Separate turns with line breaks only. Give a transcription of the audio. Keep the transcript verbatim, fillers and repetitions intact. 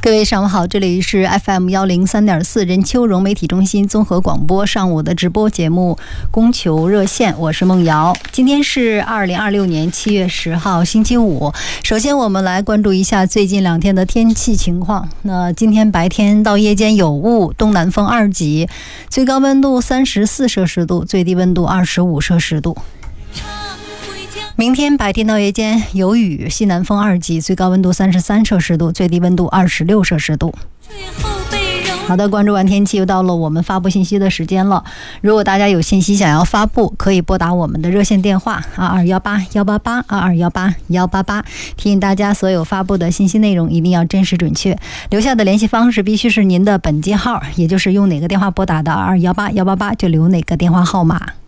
各位上午好，这里是 F M 一零三点四 任丘融媒体中心综合广播上午的直播节目供求热线，我是梦瑶。今天是二零二六年七月十号星期五。首先我们来关注一下最近两天的天气情况。那今天白天到夜间有雾，东南风二级，最高温度三十四摄氏度，最低温度二十五摄氏度。明天白天到夜间有雨，西南风二级，最高温度三十三摄氏度，最低温度二十六摄氏度。好的，关注完天气，又到了我们发布信息的时间了。如果大家有信息想要发布，可以拨打我们的热线电话二二一八一八八二二一八一八八。提醒大家，所有发布的信息内容一定要真实准确，留下的联系方式必须是您的本机号，也就是用哪个电话拨打的二二一八一八八就留哪个电话号码。